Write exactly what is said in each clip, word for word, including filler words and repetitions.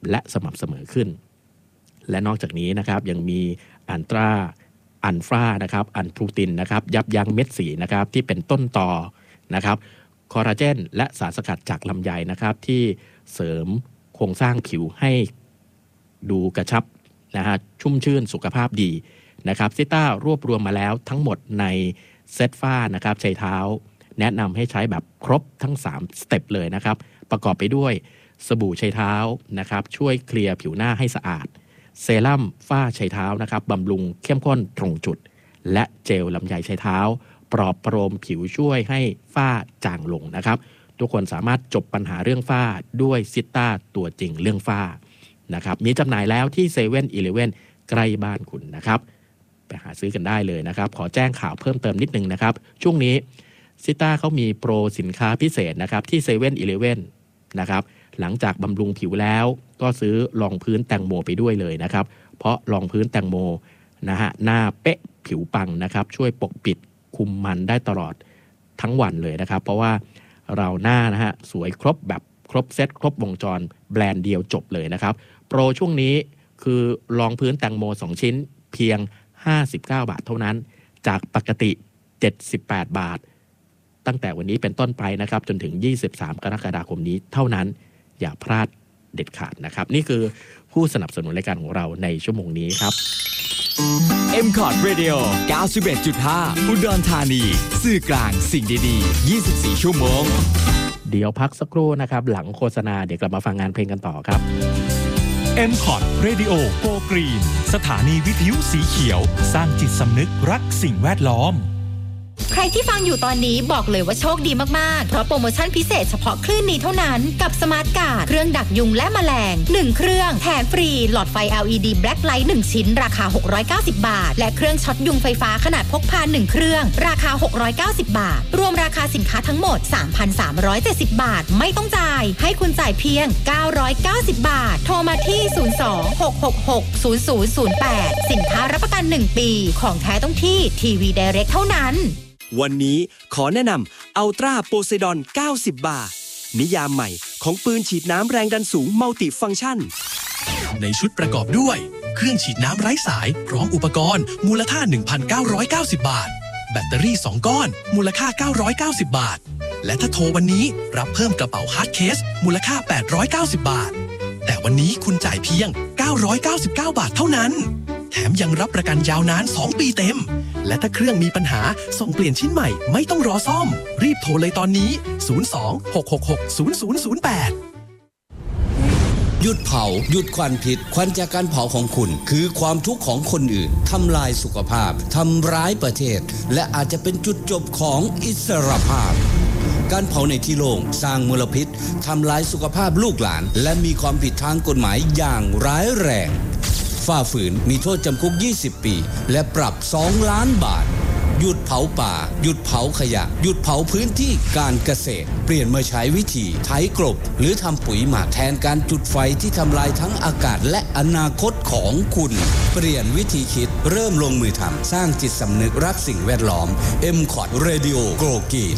และสม่ำเสมอขึ้นและนอกจากนี้นะครับยังมีอันตราอันฟรานะครับอันทรูตินนะครับยับยั้งเม็ดสีนะครับที่เป็นต้นตอนะครับคอลลาเจนและสารสกัดจากลำไยนะครับที่เสริมโครงสร้างผิวให้ดูกระชับนะฮะชุ่มชื่นสุขภาพดีนะครับซิต้ารวบรวมมาแล้วทั้งหมดในเซตฝ้านะครับใช้เท้าแนะนำให้ใช้แบบครบทั้งสามสเต็ปเลยนะครับประกอบไปด้วยสบู่ใช้เท้านะครับช่วยเคลียร์ผิวหน้าให้สะอาดเซรั่มฝ้าใช้เท้านะครับบำรุงเข้มข้นตรงจุดและเจลลำไยใช้เท้าปลอบประโลมผิวช่วยให้ฝ้าจางลงนะครับทุกคนสามารถจบปัญหาเรื่องฝ้าด้วยซิต้าตัวจริงเรื่องฝ้านะครับมีจำหน่ายแล้วที่เซเว่นอีเลฟเว่นใกล้บ้านคุณนะครับไปหาซื้อกันได้เลยนะครับขอแจ้งข่าวเพิ่มเติมนิดนึงนะครับช่วงนี้ซิต้าเขามีโปรสินค้าพิเศษนะครับที่เซเว่นอีเลฟเว่นนะครับหลังจากบำรุงผิวแล้วก็ซื้อรองพื้นแตงโมไปด้วยเลยนะครับเพราะรองพื้นแตงโมนะฮะหน้าเป๊ะผิวปังนะครับช่วยปกปิดคุมมันได้ตลอดทั้งวันเลยนะครับเพราะว่าเราหน้านะฮะสวยครบแบบครบเซตครบวงจรแบรนด์เดียวจบเลยนะครับโปรช่วงนี้คือรองพื้นแตงโมสองชิ้นเพียงห้าสิบเก้าบาทเท่านั้นจากปกติเจ็ดสิบแปดบาทตั้งแต่วันนี้เป็นต้นไปนะครับจนถึงยี่สิบสามกรกฎาคมนี้เท่านั้นอย่าพลาดเด็ดขาดนะครับนี่คือผู้สนับสนุนรายการของเราในชั่วโมงนี้ครับเอ็ม คอร์ด Radio เก้าสิบเอ็ดจุดห้า อุดรธานีสื่อกลางสิ่งดีๆยี่สิบสี่ชั่วโมงเดี๋ยวพักสักครู่นะครับหลังโฆษณาเดี๋ยวกลับมาฟังงานเพลงกันต่อครับเอ็ม คอร์ด Radio Go Green สถานีวิทยุสีเขียวสร้างจิตสำนึกรักสิ่งแวดล้อมใครที่ฟังอยู่ตอนนี้บอกเลยว่าโชคดีมากๆเพราะโปรโมชั่นพิเศษเฉพาะคลื่นนี้เท่านั้นกับสมาร์ทการ์ดเครื่องดักยุงและแมลงหนึ่งเครื่องแถมฟรีหลอดไฟ แอล อี ดี Black Light หนึ่งชิ้นราคาหกร้อยเก้าสิบบาทและเครื่องช็อตยุงไฟฟ้าขนาดพกพาหนึ่งเครื่องราคาหกร้อยเก้าสิบบาทรวมราคาสินค้าทั้งหมด สามพันสามร้อยเจ็ดสิบบาทไม่ต้องจ่ายให้คุณจ่ายเพียงเก้าร้อยเก้าสิบบาทโทรมาที่ศูนย์ สอง หก หก หก ศูนย์ ศูนย์ ศูนย์ แปดสินค้ารับประกันหนึ่งปีของแท้ต้องที่ทีวี Direct เท่านั้นวันนี้ขอแนะนำอัลตราโพไซดอนเก้าสิบบาทนิยามใหม่ของปืนฉีดน้ำแรงดันสูงมัลติฟังก์ชันในชุดประกอบด้วยเครื่องฉีดน้ำไร้สายพร้อมอุปกรณ์มูลค่า หนึ่งพันเก้าร้อยเก้าสิบบาทแบตเตอรี่สองก้อนมูลค่าเก้าร้อยเก้าสิบบาทและถ้าโทรวันนี้รับเพิ่มกระเป๋าฮาร์ดเคสมูลค่าแปดร้อยเก้าสิบบาทแต่วันนี้คุณจ่ายเพียงเก้าร้อยเก้าสิบเก้าบาทเท่านั้นแถมยังรับประกันยาวนานสองปีเต็มและถ้าเครื่องมีปัญหาส่งเปลี่ยนชิ้นใหม่ไม่ต้องรอซ่อมรีบโทรเลยตอนนี้ศูนย์ สอง หก หก หก ศูนย์ ศูนย์ ศูนย์ แปดหยุดเผาหยุดควันพิษควันจากการเผาของคุณคือความทุกข์ของคนอื่นทำลายสุขภาพทำร้ายประเทศและอาจจะเป็นจุดจบของอิสรภาพการเผาในที่โล่งสร้างมลพิษทำลายสุขภาพลูกหลานและมีความผิดทางกฎหมายอย่างร้ายแรงฝ่าฝืนมีโทษจำคุกยี่สิบปีและปรับสองล้านบาทหยุดเผาป่าหยุดเผาขยะหยุดเผาพื้นที่การเกษตรเปลี่ยนมาใช้วิธีไถกลบหรือทำปุ๋ยหมักแทนการจุดไฟที่ทำลายทั้งอากาศและอนาคตของคุณเปลี่ยนวิธีคิดเริ่มลงมือทำสร้างจิตสำนึกรักสิ่งแวดล้อม เอ็ม คอร์ด Radio Go Green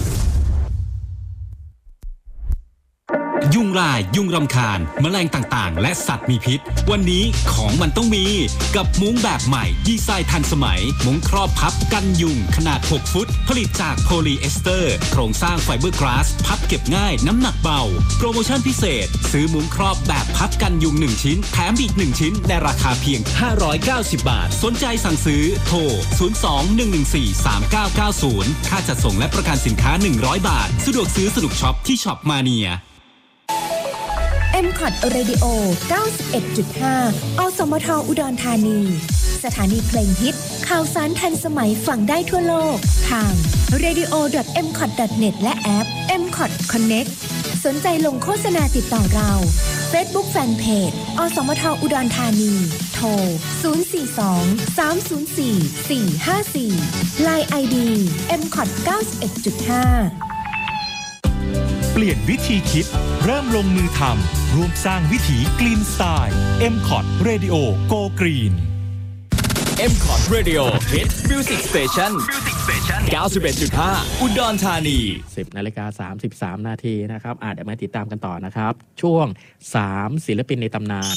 ยุงลายยุงรำคาญแมลงต่างๆและสัตว์มีพิษวันนี้ของมันต้องมีกับมุ้งแบบใหม่ดีไซน์ทันสมัยมุ้งครอบพับกันยุงขนาดหกฟุตผลิตจากโพลีเอสเตอร์โครงสร้างไฟเบอร์กลาสพับเก็บง่ายน้ำหนักเบาโปรโมชั่นพิเศษซื้อมุ้งครอบแบบพับกันยุงหนึ่งชิ้นแถมอีกหนึ่งชิ้นในราคาเพียงห้าร้อยเก้าสิบบาทสนใจสั่งซื้อโทรศูนย์ สอง หนึ่ง หนึ่ง สี่ สาม เก้า เก้า ศูนย์ค่าจัดส่งและประกันสินค้าหนึ่งร้อยบาทสะดวกซื้อสะดวกช็อปที่ช็อปมาเนียเอ็ม คอร์ด Radio เก้าสิบเอ็ดจุดห้า อสมทอุดรธานีสถานีเพลงฮิตข่าวสารทันสมัยฟังได้ทั่วโลกทาง เรดิโอ ดอท เอ็ม คอร์ด ดอท เน็ต และแอป เอ็ม คอร์ด Connect สนใจลงโฆษณาติดต่อเรา Facebook Fanpage อสมทอุดรธานีโทรศูนย์ สี่ สอง สาม ศูนย์ สี่ สี่ ห้า สี่ ไลน์ ไอ ดี เอ็ม คอร์ด เก้าสิบเอ็ดจุดห้าเปลี่ยนวิธีคิดเริ่มลงมือทำร่วมสร้างวิถีกรีนสไตล์ เอ็ม คอร์ด Radio Go Green เอ็ม คอร์ด Radio Hit Music Station เก้าสิบเอ็ดจุดห้า อุดรธานีสิบนาฬิกาสามสิบสามนาทีนะครับอ่ะเดี๋ยวมาติดตามกันต่อนะครับช่วงสามศิลปินในตำนาน